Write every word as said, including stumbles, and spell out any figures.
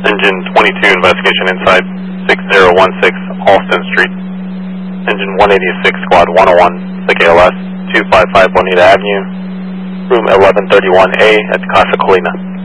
Engine twenty-two, investigation inside six zero one six Alston Street. Engine one eighty-six, squad one oh one, S I C A L S, two five five Bonita Avenue, room eleven thirty-one A at Casa Colina.